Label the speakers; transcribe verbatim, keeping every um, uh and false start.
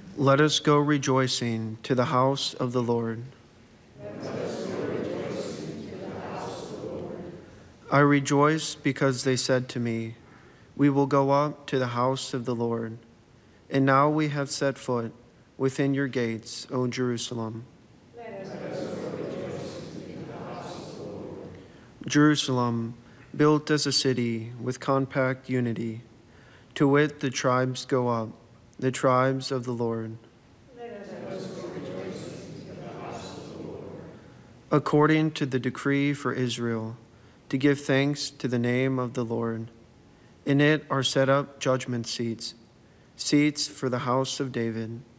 Speaker 1: Let us go rejoicing to the house of the Lord. I rejoice because they said to me, we will go up to the house of the Lord. And now we have set foot within your gates, O Jerusalem. Jerusalem, built as a city with compact unity, to wit the tribes go up, the tribes of the Lord. According to the decree for Israel, to give thanks to the name of the Lord. In it are set up judgment seats, seats for the house of David.